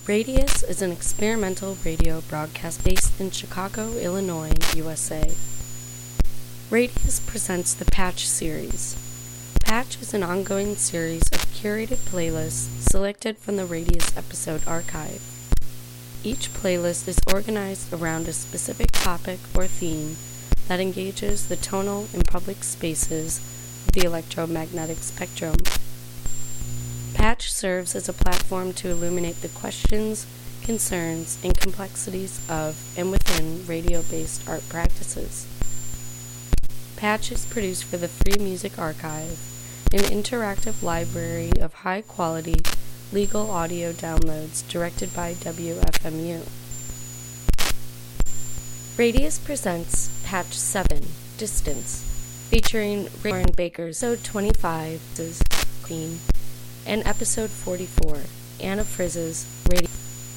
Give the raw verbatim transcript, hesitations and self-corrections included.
Radius is an experimental radio broadcast based in Chicago, Illinois, U S A. Radius presents the Patch series. Patch is an ongoing series of curated playlists selected from the Radius episode archive. Each playlist is organized around a specific topic or theme that engages the tonal and public spaces of the electromagnetic spectrum. Patch serves as a platform to illuminate the questions, concerns, and complexities of and within radio-based art practices. Patch is produced for the Free Music Archive, an interactive library of high-quality legal audio downloads directed by W F M U. Radius presents Patch seven, Distance, featuring Warren Baker's episode twenty-five, Queen, and episode forty-four, Anna Frizz's Radio.